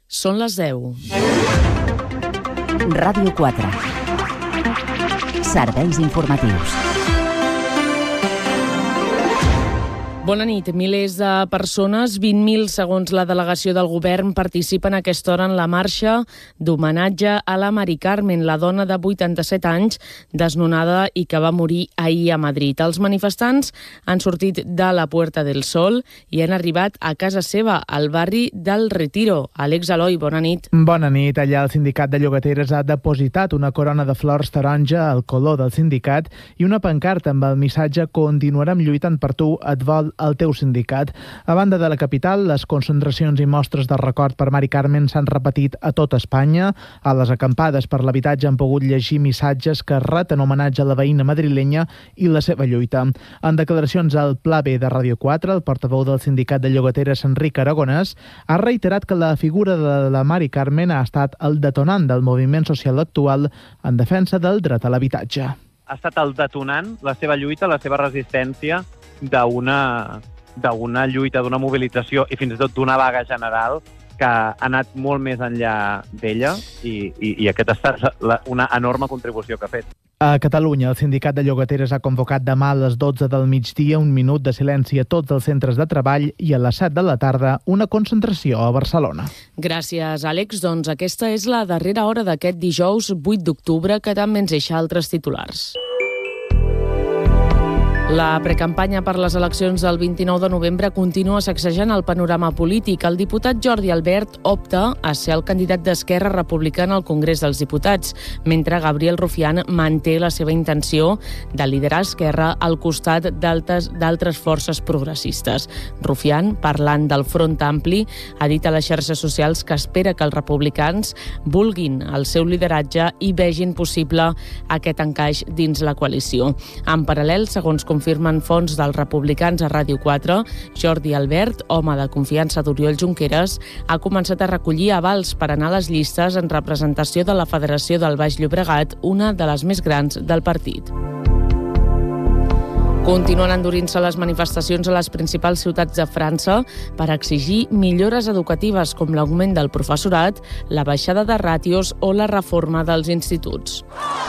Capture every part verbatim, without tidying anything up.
Són les deu. Ràdio quatre. Serveis informatius. Bona nit. Milers de persones, vint mil segons la delegació del govern, participen a aquesta hora en la marxa d'homenatge a la Mari Carmen, la dona de vuitanta-set anys, desnonada i que va morir ahir a Madrid. Els manifestants han sortit de la Puerta del Sol i han arribat a casa seva, al barri del Retiro. Àlex Eloi, bona nit. Bona nit. Allà el sindicat de llogateres ha depositat una corona de flors taronja al color del sindicat i una pancarta amb el missatge "Continuarem lluitant per tu, et vol el teu sindicat". A banda de la capital, les concentracions i mostres de record per Mari Carmen s'han repetit a tot Espanya. A les acampades per l'habitatge han pogut llegir missatges que reten homenatge a la veïna madrilenya i la seva lluita. En declaracions al Pla B de Ràdio quatre, el portaveu del sindicat de llogateres, Enric Aragonès, ha reiterat que la figura de la Mari Carmen ha estat el detonant del moviment social actual en defensa del dret a l'habitatge. Ha estat el detonant, la seva lluita, la seva resistència d'una d'una lluita, d'una mobilització i fins i tot d'una vaga general que ha anat molt més enllà d'ella i, i, i aquesta ha estat la, una enorme contribució que ha fet. A Catalunya, el sindicat de llogateres ha convocat demà a les dotze del migdia un minut de silenci a tots els centres de treball i a les set de la tarda una concentració a Barcelona. Gràcies, Àlex. Doncs aquesta és la darrera hora d'aquest dijous vuit d'octubre, que també ens deixa altres titulars. La precampanya per les eleccions del vint-i-nou de novembre continua sacsejant el panorama polític. El diputat Jordi Albert opta a ser el candidat d'Esquerra Republicana al Congrés dels Diputats, mentre Gabriel Rufián manté la seva intenció de liderar Esquerra al costat d'altres forces progressistes. Rufián, parlant del Front Ampli, ha dit a les xarxes socials que espera que els republicans vulguin el seu lideratge i vegin possible aquest encaix dins la coalició. En paral·lel, segons confirmen fonts dels republicans a Ràdio quatre, Jordi Albert, home de confiança d'Oriol Junqueras, ha començat a recollir avals per anar a les llistes en representació de la Federació del Baix Llobregat, una de les més grans del partit. Continuen endurint-se les manifestacions a les principals ciutats de França per exigir millores educatives com l'augment del professorat, la baixada de ràtios o la reforma dels instituts.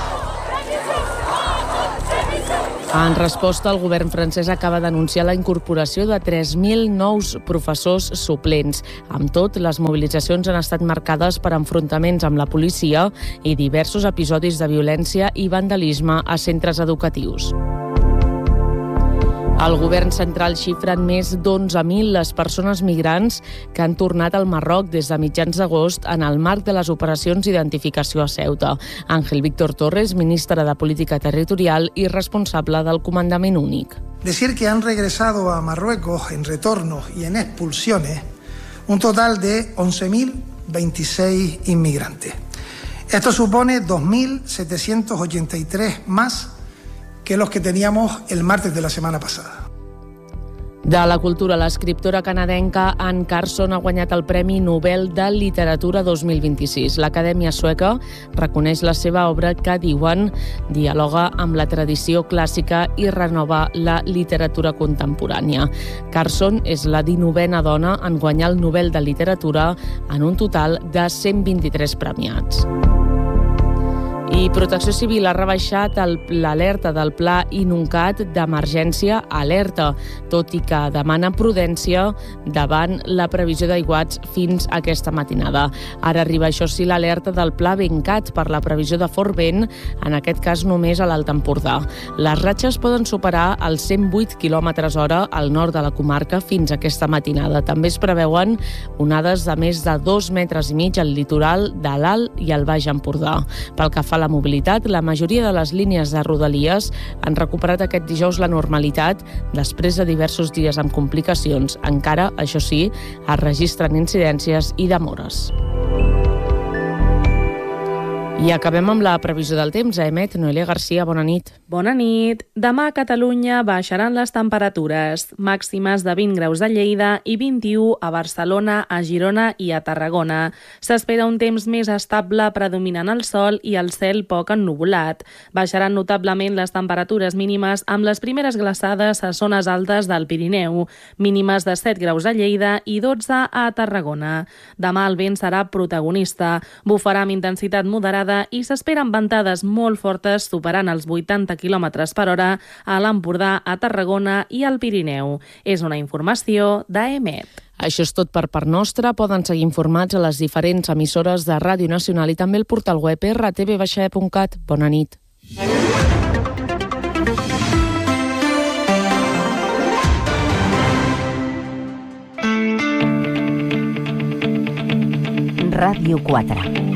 En resposta, el govern francès acaba d'anunciar la incorporació de tres mil nous professors suplents. Amb tot, les mobilitzacions han estat marcades per enfrontaments amb la policia i diversos episodis de violència i vandalisme a centres educatius. El govern central xifra en més d'onze mil les persones migrants que han tornat al Marroc des de mitjans d'agost en el marc de les operacions d'identificació a Ceuta. Ángel Víctor Torres, ministre de Política Territorial i responsable del Comandament Únic. Decir que han regresado a Marruecos en retornos y en expulsiones un total de once mil veintiséis inmigrantes. Esto supone dos mil setecientos ochenta y tres más que los que teníamos el martes de la semana pasada. De la cultura, l'escriptora canadenca Anne Carson ha guanyat el Premi Nobel de Literatura dos mil vint-i-sis. L'Acadèmia Sueca reconeix la seva obra que, diuen, dialoga amb la tradició clàssica i renova la literatura contemporània. Carson és la dinovena dona en guanyar el Nobel de Literatura en un total de cent vint-i-tres premiats. I Protecció Civil ha rebaixat l'alerta del Pla Inuncat d'emergència a alerta, tot i que demana prudència davant la previsió d'aiguats fins aquesta matinada. Ara arriba, això sí, l'alerta del Pla Bencat per la previsió de fort vent, en aquest cas només a l'Alt Empordà. Les ratxes poden superar els cent vuit quilòmetres hora al nord de la comarca fins aquesta matinada. També es preveuen onades de més de dos metres i mig al litoral de l'Alt i el Baix Empordà. Pel que fa a la mobilitat, la majoria de les línies de Rodalies han recuperat aquest dijous la normalitat després de diversos dies amb complicacions. Encara, això sí, es registren incidències i demores. I acabem amb la previsió del temps. A Emet, Noelia Garcia, bona nit. Bona nit. Demà a Catalunya baixaran les temperatures, màximes de vint graus a Lleida i vint-i-u a Barcelona, a Girona i a Tarragona. S'espera un temps més estable predominant el sol i el cel poc ennuvolat. Baixaran notablement les temperatures mínimes amb les primeres glaçades a zones altes del Pirineu, mínimes de set graus a Lleida i dotze a Tarragona. Demà el vent serà protagonista, bufarà amb intensitat moderada i s'esperen ventades molt fortes superant els vuitanta quilòmetres per hora a l'Empordà, a Tarragona i al Pirineu. És una informació d'Emet. Això és tot per part nostra. Poden seguir informats a les diferents emissores de Ràdio Nacional i també el portal web erre te ve baixa e punt cat. Bona nit. Ràdio quatre.